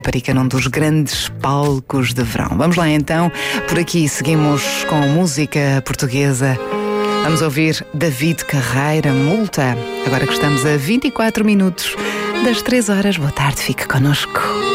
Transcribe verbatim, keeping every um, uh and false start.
Rapariga num dos grandes palcos de verão. Vamos lá então, por aqui seguimos com música portuguesa. Vamos ouvir David Carreira, Multa. Agora que estamos a vinte e quatro minutos das três horas, boa tarde, fica connosco.